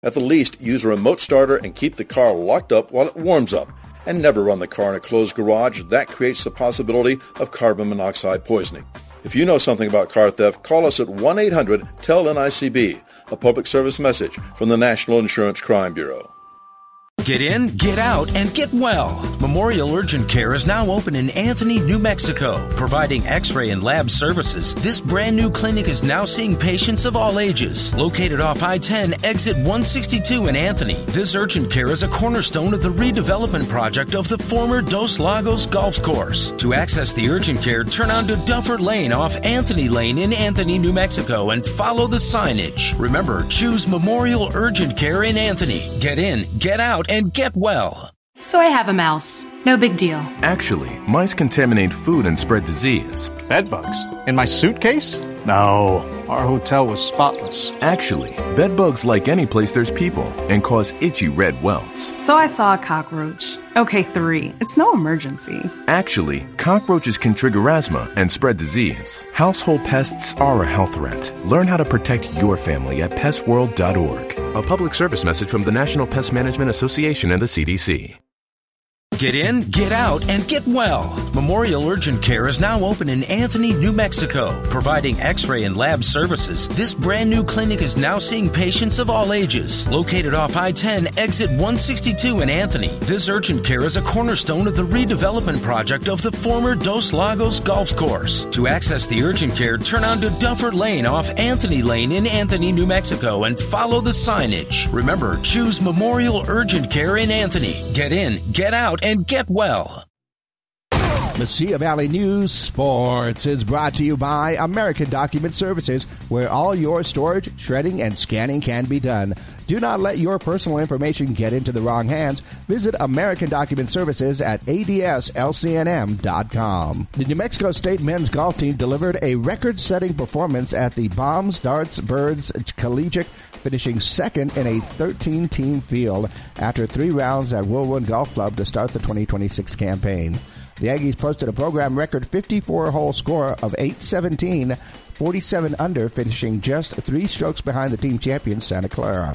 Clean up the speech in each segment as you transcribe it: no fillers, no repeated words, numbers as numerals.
At the least, use a remote starter and keep the car locked up while it warms up. And never run the car in a closed garage. That creates the possibility of carbon monoxide poisoning. If you know something about car theft, call us at 1-800-TEL-NICB, a public service message from the National Insurance Crime Bureau. Get in, get out, and get well. Memorial Urgent Care is now open in Anthony, New Mexico, providing x-ray and lab services. This brand new clinic is now seeing patients of all ages. Located off I-10, exit 162 in Anthony, this urgent care is a cornerstone of the redevelopment project of the former Dos Lagos Golf Course. To access the urgent care, turn onto Duffer Lane off Anthony Lane in Anthony, New Mexico, and follow the signage. Remember, choose Memorial Urgent Care in Anthony. Get in, get out, and get well. So I have a mouse. No big deal. Actually, mice contaminate food and spread disease. Bedbugs? In my suitcase? No, our hotel was spotless. Actually, bedbugs like any place there's people and cause itchy red welts. So I saw a cockroach. Okay, 3. It's no emergency. Actually, cockroaches can trigger asthma and spread disease. Household pests are a health threat. Learn how to protect your family at pestworld.org. A public service message from the National Pest Management Association and the CDC. Get in, get out, and get well. Memorial Urgent Care is now open in Anthony, New Mexico, providing x-ray and lab services. This brand new clinic is now seeing patients of all ages. Located off I-10, exit 162 in Anthony, this urgent care is a cornerstone of the redevelopment project of the former Dos Lagos Golf Course. To access the urgent care, turn onto Duffer Lane off Anthony Lane in Anthony, New Mexico, and follow the signage. Remember, choose Memorial Urgent Care in Anthony. Get in, get out, and get well. Mesilla Valley News Sports is brought to you by American Document Services, where all your storage, shredding, and scanning can be done. Do not let your personal information get into the wrong hands. Visit American Document Services at adslcnm.com. The New Mexico State men's golf team delivered a record-setting performance at the Bombs, Darts, Birds Collegiate, finishing second in a 13-team field after 3 rounds at Whirlwind Golf Club to start the 2026 campaign. The Aggies posted a program record 54-hole score of 817, 47 under, finishing just 3 strokes behind the team champion, Santa Clara.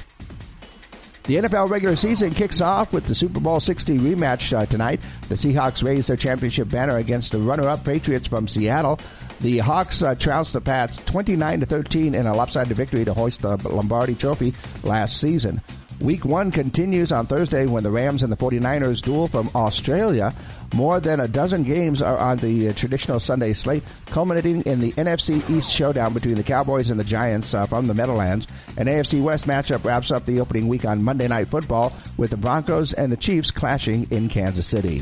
The NFL regular season kicks off with the Super Bowl 60 rematch tonight. The Seahawks raise their championship banner against the runner-up Patriots from Seattle. The Hawks trounced the Pats 29-13 in a lopsided victory to hoist the Lombardi Trophy last season. Week 1 continues on Thursday when the Rams and the 49ers duel from Australia. More than a dozen games are on the traditional Sunday slate, culminating in the NFC East showdown between the Cowboys and the Giants from the Meadowlands. An AFC West matchup wraps up the opening week on Monday Night Football with the Broncos and the Chiefs clashing in Kansas City.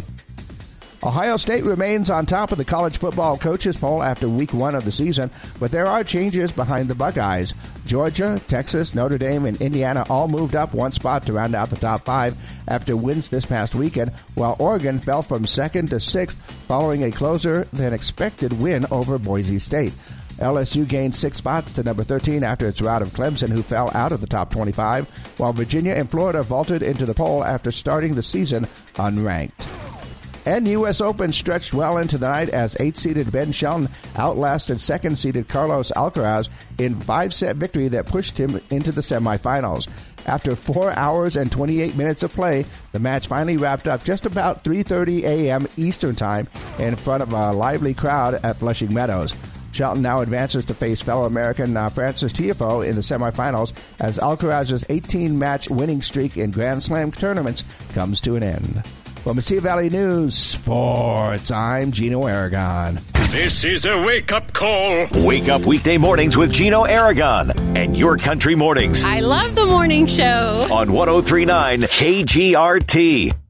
Ohio State remains on top of the college football coaches poll after week 1 of the season, but there are changes behind the Buckeyes. Georgia, Texas, Notre Dame, and Indiana all moved up 1 spot to round out the top 5 after wins this past weekend, while Oregon fell from 2nd to 6th following a closer-than-expected win over Boise State. LSU gained 6 spots to number 13 after its rout of Clemson, who fell out of the top 25, while Virginia and Florida vaulted into the poll after starting the season unranked. And U.S. Open stretched well into the night as 8-seeded Ben Shelton outlasted 2nd-seeded Carlos Alcaraz in 5-set victory that pushed him into the semifinals. After 4 hours and 28 minutes of play, the match finally wrapped up just about 3:30 a.m. Eastern Time in front of a lively crowd at Flushing Meadows. Shelton now advances to face fellow American Francis Tiafoe in the semifinals as Alcaraz's 18-match winning streak in Grand Slam tournaments comes to an end. For Mesilla Valley News Sports, I'm Gino Aragon. This is a wake-up call. Wake up weekday mornings with Gino Aragon and Your Country Mornings. I love the morning show. On 103.9 KGRT.